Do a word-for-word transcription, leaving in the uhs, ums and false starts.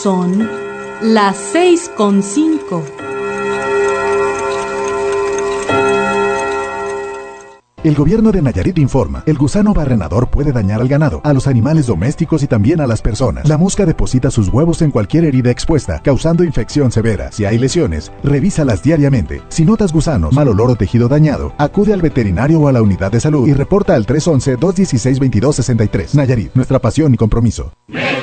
Son las seis con cinco. El gobierno de Nayarit informa, el gusano barrenador puede dañar al ganado, a los animales domésticos y también a las personas. La mosca deposita sus huevos en cualquier herida expuesta, causando infección severa. Si hay lesiones, revísalas diariamente. Si notas gusanos, mal olor o tejido dañado, acude al veterinario o a la unidad de salud y reporta al tres once, dos dieciséis, veintidós sesenta y tres. Nayarit, nuestra pasión y compromiso.